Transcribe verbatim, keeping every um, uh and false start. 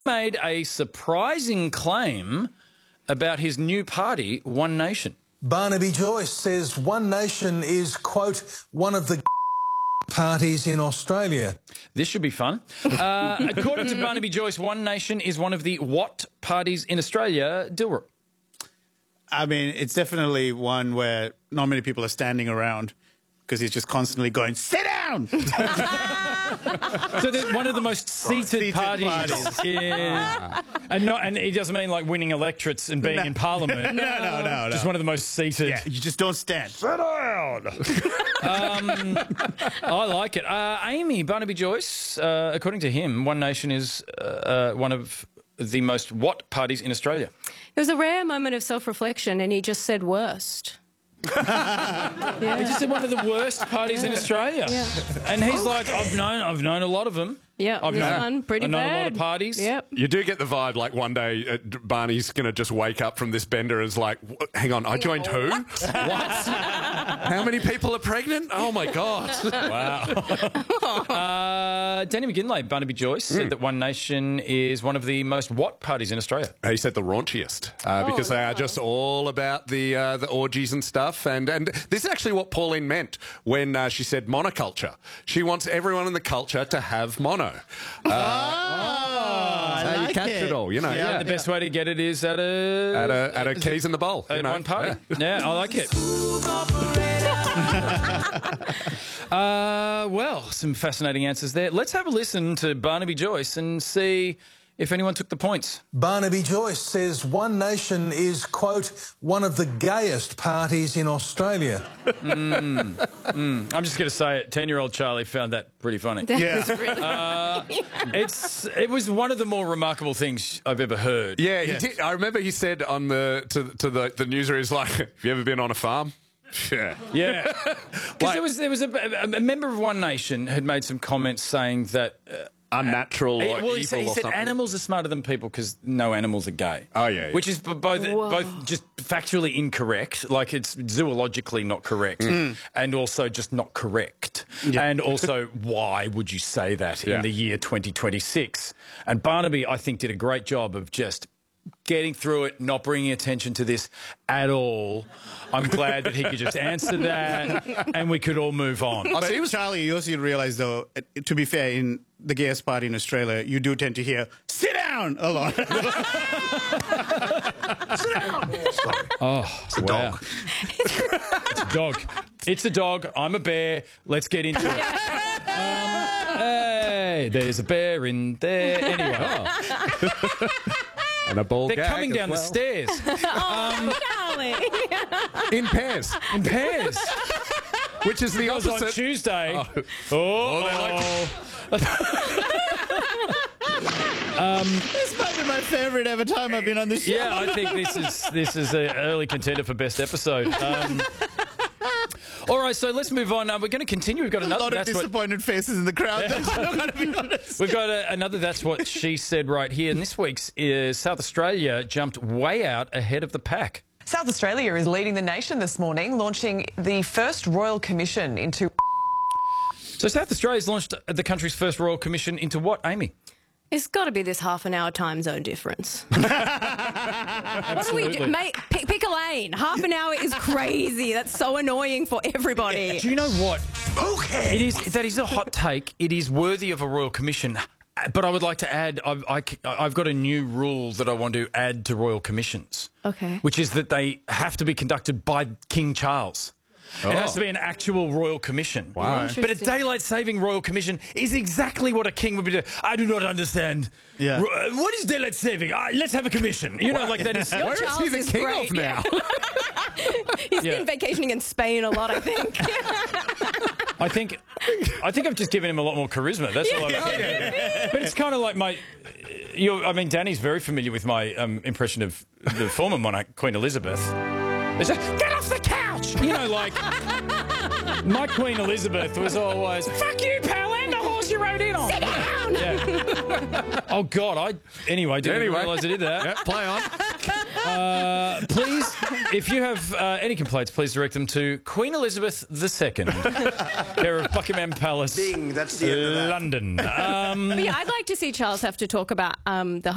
made a surprising claim about his new party, One Nation. Barnaby Joyce says One Nation is, quote, one of the parties in Australia. This should be fun. Uh, according to Barnaby Joyce, One Nation is one of the what parties in Australia? Dilruk. I mean, it's definitely one where not many people are standing around because he's just constantly going, sit down! So they're one of the most seated, seated parties. parties. Yeah. and, not, and he doesn't mean like winning electorates and being No. in Parliament. No, no, no, Just no. one of the most seated. Yeah, you just don't stand. Sit down! um, I like it. Uh, Amy, Barnaby Joyce, uh, according to him, One Nation is uh, uh, one of the most what parties in Australia? It was a rare moment of self-reflection, and he just said worst. Yeah. He just said one of the worst parties in Australia. Yeah. And he's like, I've known, I've known a lot of them. Yeah, I've this known, one, pretty I've known bad. a lot of parties. Yep. You do get the vibe like one day uh, Barney's going to just wake up from this bender and is like, hang on, I joined who? What? How many people are pregnant? Oh, my God. Wow. uh, Danny McGinlay, Barnaby Joyce, said Mm. that One Nation is one of the most what parties in Australia? He said the raunchiest uh, because they are just all about the uh, the orgies and stuff. And, and this is actually what Pauline meant when uh, she said monoculture. She wants everyone in the culture to have mono. Uh, Oh, I That's how you like catch it. it all, you know. Yeah. Yeah, The best way to get it is at a... At a, at a keys in the bowl. At you know. one party. Yeah. Yeah, I like it. uh, well, some fascinating answers there. Let's have a listen to Barnaby Joyce and see if anyone took the points. Barnaby Joyce says One Nation is, quote, one of the gayest parties in Australia. Mm, mm. I'm just going to say it. ten-year-old Charlie found that pretty funny. Yeah. Uh, it's it was one of the more remarkable things I've ever heard. Yeah, he Yes. did. I remember he said on the to, to the, the newsreader, he's like, have you ever been on a farm? Yeah. Yeah, because there was there was a, a, a member of One Nation had made some comments saying that. Uh, Unnatural or He- well, he evil said, he or said something. animals are smarter than people because no animals are gay. Oh, yeah, yeah. Which is b- both Whoa. both just factually incorrect, like it's zoologically not correct, and also just not correct. Yeah. And also, why would you say that Yeah. in the year twenty twenty-six? And Barnaby, I think, did a great job of just getting through it, not bringing attention to this at all. I'm glad that he could just answer that and we could all move on. But Charlie, you also realise, though, uh, to be fair, in the gayest party in Australia, you do tend to hear, sit down, a lot. Oh, it's a dog. It's a dog. It's a dog. I'm a bear. Let's get into it. Um, hey, there's a bear in there. Anyway, And a ball they're gag coming as down well. the stairs Oh, Charlie. In pairs, in pairs. which is the Because on opposite. Tuesday, oh, Oh, they like This might be my favourite ever time I've been on this show. yeah, I think this is this is an early contender for best episode. Um, all right, so let's move on. Uh, we're going to continue. We've got A another. lot of That's what, disappointed faces in the crowd. That's what I'm going to be honest. we've got a, another. That's what she said right here. And this week's is South Australia jumped way out ahead of the pack. South Australia is leading the nation this morning, launching the first Royal Commission into... So South Australia's launched the country's first Royal Commission into what, Amy? It's got to be this half an hour time zone difference. What do we do? Mate, pick, pick a lane. Half an hour is crazy. That's so annoying for everybody. Do you know what? Okay. It is, that is a hot take. It is worthy of a Royal Commission. But I would like to add, I've, I, I've got a new rule that I want to add to Royal Commissions. Okay. Which is that they have to be conducted by King Charles. It has to be an actual Royal Commission. Wow. But a daylight saving Royal Commission is exactly what a king would be doing. I do not understand. Yeah. Ro- What is daylight saving? Uh, let's have a commission. You know, like that is... Your Where is he Charles the is king great, of now? He's Yeah. been vacationing in Spain a lot, I think. I think I think I've just given him a lot more charisma. That's all I've But it's kind of like my... You, I mean, Danny's very familiar with my um, impression of the former monarch, Queen Elizabeth. It's just, get off the couch! You know, like... My Queen Elizabeth was always, fuck you, pal, and the horse you rode in on. Sit down! Yeah. Oh, God, I... Anyway, didn't Anyway. realise I did that. Yeah, play on. Uh, please, if you have uh, any complaints, please direct them to Queen Elizabeth the Second, care of Buckingham Palace, Bing, that's the end of that. London. Um, But yeah, I'd like to see Charles have to talk about um, the